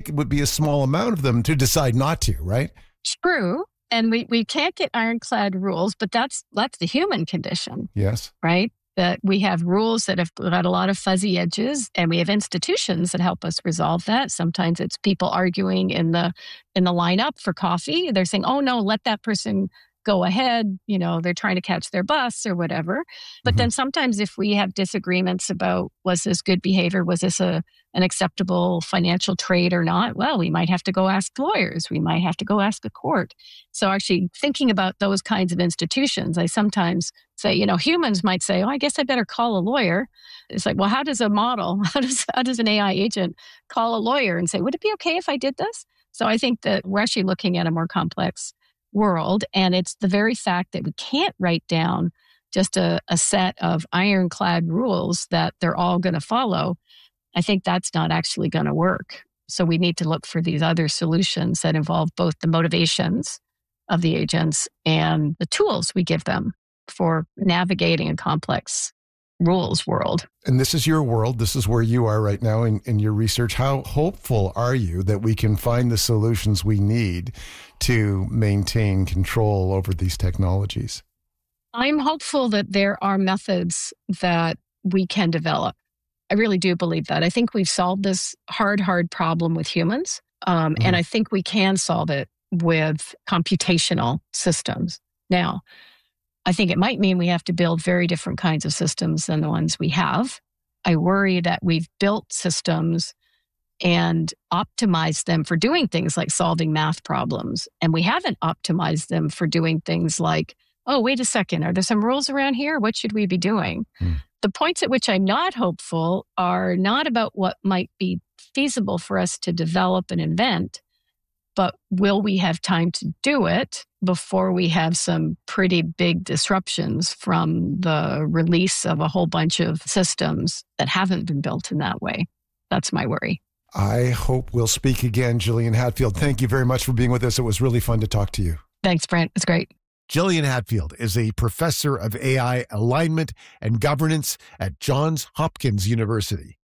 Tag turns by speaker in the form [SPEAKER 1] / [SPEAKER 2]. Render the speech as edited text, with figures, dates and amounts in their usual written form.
[SPEAKER 1] think it would be a small amount of them to decide not to, right?
[SPEAKER 2] True. And we can't get ironclad rules, but that's the human condition.
[SPEAKER 1] Yes.
[SPEAKER 2] Right? That we have rules that have got a lot of fuzzy edges, and we have institutions that help us resolve that. Sometimes it's people arguing in the lineup for coffee. They're saying, oh no, let that person go ahead. They're trying to catch their bus or whatever. But then sometimes if we have disagreements about, was this good behavior? Was this an acceptable financial trade or not? Well, we might have to go ask lawyers. We might have to go ask a court. So actually thinking about those kinds of institutions, I sometimes say, humans might say, oh, I guess I better call a lawyer. It's like, well, how does a model, how does an AI agent call a lawyer and say, would it be okay if I did this? So I think that we're actually looking at a more complex world. And it's the very fact that we can't write down just a set of ironclad rules that they're all going to follow. I think that's not actually going to work. So we need to look for these other solutions that involve both the motivations of the agents and the tools we give them for navigating a complex rules world.
[SPEAKER 1] And this is your world. This is where you are right now in your research. How hopeful are you that we can find the solutions we need to maintain control over these technologies?
[SPEAKER 2] I'm hopeful that there are methods that we can develop. I really do believe that. I think we've solved this hard problem with humans. And I think we can solve it with computational systems. Now, I think it might mean we have to build very different kinds of systems than the ones we have. I worry that we've built systems and optimized them for doing things like solving math problems. And we haven't optimized them for doing things like, oh, wait a second, are there some rules around here? What should we be doing? The points at which I'm not hopeful are not about what might be feasible for us to develop and invent, but will we have time to do it before we have some pretty big disruptions from the release of a whole bunch of systems that haven't been built in that way? That's my worry.
[SPEAKER 1] I hope we'll speak again, Gillian Hadfield. Thank you very much for being with us. It was really fun to talk to you.
[SPEAKER 2] Thanks, Brent. It's great.
[SPEAKER 1] Gillian Hadfield is a professor of AI alignment and governance at Johns Hopkins University.